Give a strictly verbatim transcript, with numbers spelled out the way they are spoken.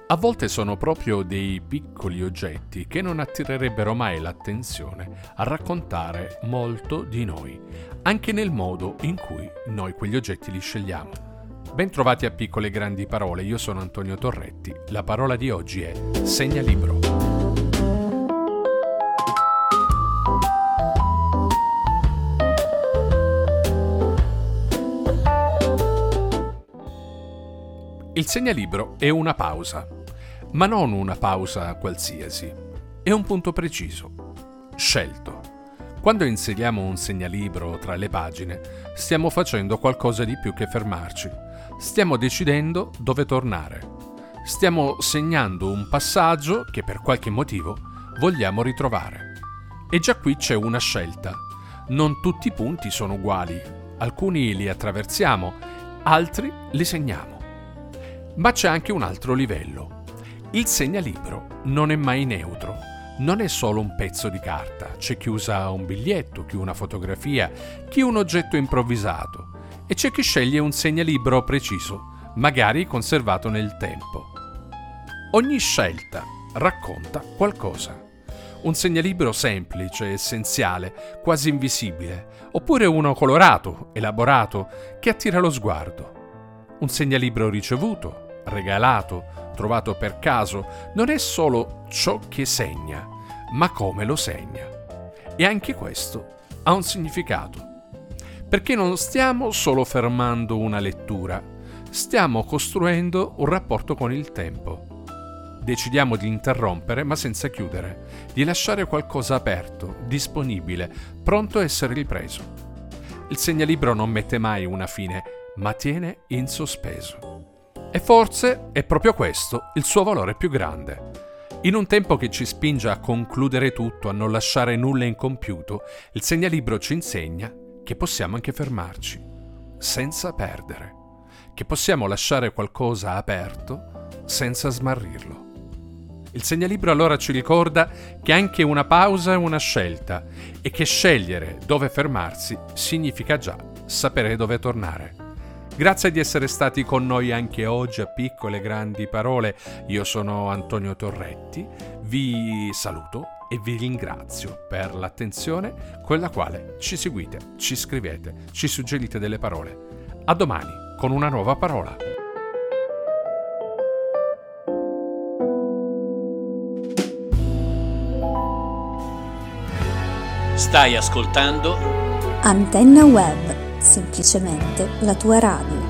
A volte sono proprio dei piccoli oggetti che non attirerebbero mai l'attenzione a raccontare molto di noi, anche nel modo in cui noi quegli oggetti li scegliamo. Bentrovati a Piccole Grandi Parole, io sono Antonio Torretti. La parola di oggi è segnalibro. Il segnalibro è una pausa, ma non una pausa qualsiasi, è un punto preciso, scelto. Quando inseriamo un segnalibro tra le pagine, stiamo facendo qualcosa di più che fermarci. Stiamo decidendo dove tornare. Stiamo segnando un passaggio che per qualche motivo vogliamo ritrovare. E già qui c'è una scelta. Non tutti i punti sono uguali. Alcuni li attraversiamo, altri li segniamo. Ma c'è anche un altro livello. Il segnalibro non è mai neutro. Non è solo un pezzo di carta. C'è chi usa un biglietto, chi una fotografia, chi un oggetto improvvisato. E c'è chi sceglie un segnalibro preciso, magari conservato nel tempo. Ogni scelta racconta qualcosa. Un segnalibro semplice, essenziale, quasi invisibile, oppure uno colorato, elaborato, che attira lo sguardo. Un segnalibro ricevuto, regalato, trovato per caso, non è solo ciò che segna, ma come lo segna. E anche questo ha un significato. Perché non stiamo solo fermando una lettura, stiamo costruendo un rapporto con il tempo. Decidiamo di interrompere, ma senza chiudere, di lasciare qualcosa aperto, disponibile, pronto a essere ripreso. Il segnalibro non mette mai una fine, ma tiene in sospeso. E forse è proprio questo il suo valore più grande. In un tempo che ci spinge a concludere tutto, a non lasciare nulla incompiuto, il segnalibro ci insegna che possiamo anche fermarci, senza perdere, che possiamo lasciare qualcosa aperto senza smarrirlo. Il segnalibro allora ci ricorda che anche una pausa è una scelta e che scegliere dove fermarsi significa già sapere dove tornare. Grazie di essere stati con noi anche oggi a Piccole Grandi Parole. Io sono Antonio Torretti, vi saluto e vi ringrazio per l'attenzione con la quale ci seguite, ci scrivete, ci suggerite delle parole. A domani con una nuova parola. Stai ascoltando Antenna Web, semplicemente la tua radio.